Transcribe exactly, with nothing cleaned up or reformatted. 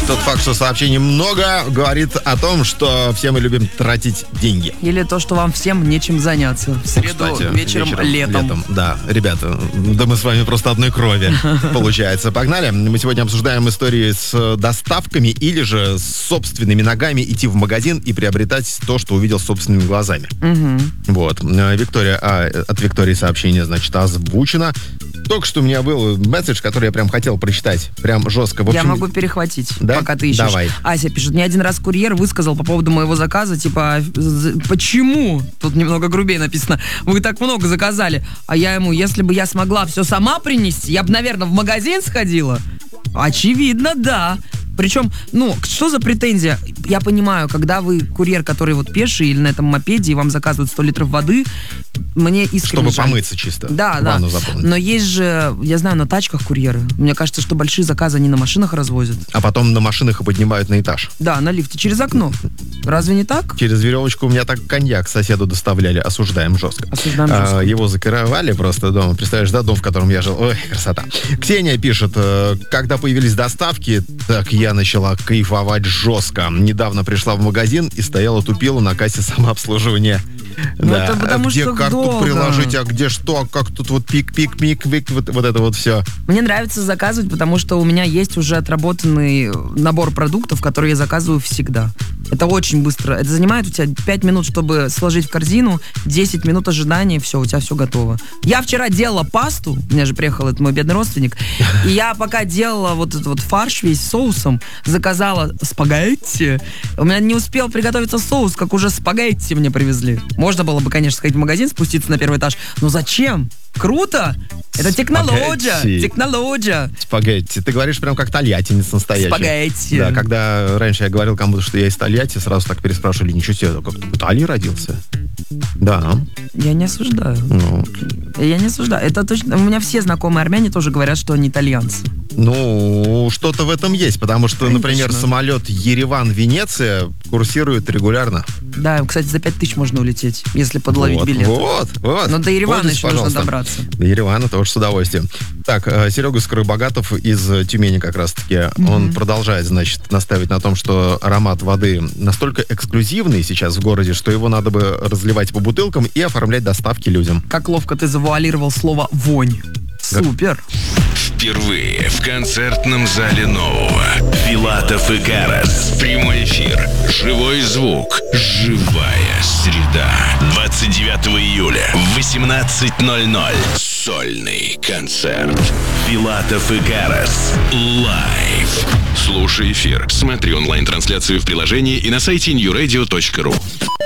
тот факт, что сообщений много, говорит о том, что все мы любим тратить деньги. Или то, что вам всем нечем заняться в среду, ну, кстати, вечером, вечером летом. летом. Да, ребята, да мы с вами просто одной крови, получается. Погнали. Мы сегодня обсуждаем истории с доставками или же с собственными ногами идти в магазин и приобретать то, что увидел собственными глазами. Угу. Вот. Виктория, а, от Виктории сообщение, значит, озвучено. Только что у меня был месседж, который я прям хотел прочитать. Прям жестко. В общем, я могу перехватить, да? пока ты ищешь. Давай. Ася пишет, мне один раз курьер высказал по поводу моего заказа, типа, почему? Тут немного грубее написано, вы так много заказали. А я ему, если бы я смогла все сама принести, я бы, наверное, в магазин сходила. Очевидно, да. Причем, ну, что за претензия? Я понимаю, когда вы курьер, который вот пеший или на этом мопеде, и вам заказывают сто литров воды, мне искренне Чтобы жаль. помыться чисто. Да, да. Заполнить. Но есть же, я знаю, на тачках курьеры. Мне кажется, что большие заказы они на машинах развозят. А потом на машинах и поднимают на этаж. Да, на лифте, через окно. Разве не так? Через веревочку у меня так коньяк соседу доставляли. Осуждаем жестко. Осуждаем жестко. А, его закрывали просто дома. Представляешь, да, дом, в котором я жил. Ой, красота. Ксения пишет, когда появились доставки, так я начала кайфовать жестко. Недавно пришла в магазин и стояла, тупила на кассе самообслуживания. Ну, да. это потому, а где что карту долго. приложить, а где что, а как тут вот пик-пик-пик, вот, вот это вот все. Мне нравится заказывать, потому что у меня есть уже отработанный набор продуктов, которые я заказываю всегда. Это очень быстро. Это занимает у тебя пять минут, чтобы сложить в корзину, десять минут ожидания, и все, у тебя все готово. Я вчера делала пасту, у меня же приехал этот мой бедный родственник, и я пока делала вот этот вот фарш весь с соусом, заказала спагетти. У меня не успел приготовиться соус, как уже спагетти мне привезли. Можно было бы, конечно, сходить в магазин, спуститься на первый этаж, но зачем? Круто! Это технология! Спагетти. Технология! Спагетти. Ты говоришь прям как тольяттинец настоящий. Спагетти. Да, когда раньше я говорил кому-то, что я из Тольятти, сразу так переспрашивали, ничего себе, как ты в Италии родился? Да. Я не осуждаю. Ну, Я не осуждаю. Это точно. У меня все знакомые армяне тоже говорят, что они итальянцы. ну, что-то в этом есть, потому что, Конечно. например, самолет Ереван-Венеция курсирует регулярно. Да, кстати, за пять тысяч можно улететь, если подловить вот, билет. Вот, вот. Но до Еревана Пользуйтесь, еще нужно пожалуйста. добраться. До Еревана тоже с удовольствием. Так, э, Серега Скоробогатов из Тюмени как раз-таки, mm-hmm. он продолжает, значит, настаивать на том, что аромат воды настолько эксклюзивный сейчас в городе, что его надо бы разливать по бутылкам и оформлять доставки людям. Как ловко ты завуалировал слово «вонь». Супер. Впервые в концертном зале Нового. Филатов и Карас. Прямой эфир. Живой звук. Живая среда. двадцать девятого июля в восемнадцать ноль ноль. Сольный концерт. Филатов и Карас. Лайв. Слушай эфир. Смотри онлайн-трансляцию в приложении и на сайте нью радио точка ру.